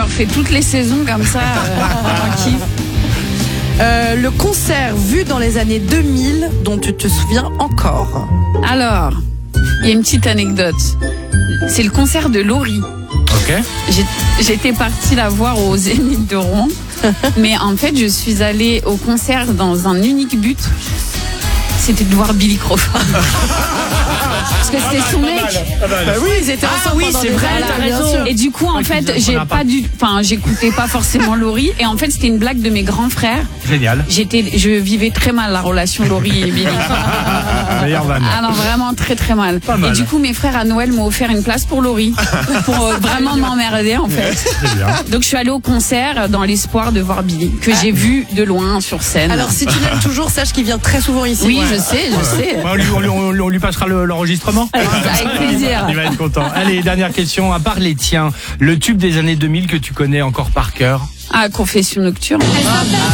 me refait toutes les saisons comme ça. Tranquille. Le concert vu dans les années 2000 dont tu te souviens encore. Alors, il y a une petite anecdote. C'est le concert de Laurie. Ok. J'étais partie la voir au Zénith de Rouen. Mais en fait, je suis allée au concert dans un unique but. C'était de voir Billy Crawford. Parce que c'était son mec. Bah oui, ils étaient ensemble. oui, pendant c'est des vrai, années, t'as bien raison. sûr. Et du coup, en fait, j'écoutais pas forcément Laurie. Et en fait, c'était une blague de mes grands frères. Génial. Je vivais très mal la relation Laurie et Billy. Meilleure vanne. Ah non, vraiment très très mal. Pas mal. Et du coup, mes frères à Noël m'ont offert une place pour Laurie. Pour vraiment m'emmerder, en fait. C'est bien. Donc je suis allée au concert dans l'espoir de voir Billy, que j'ai vu de loin sur scène. Alors si tu l'aimes toujours, sache qu'il vient très souvent ici. oui, Ouais. je sais. On lui passera l'enregistrement. Avec plaisir. Il va être content. Allez, dernière question. À part les tiens, le tube des années 2000 que tu connais encore par cœur. Ah, Confession nocturne.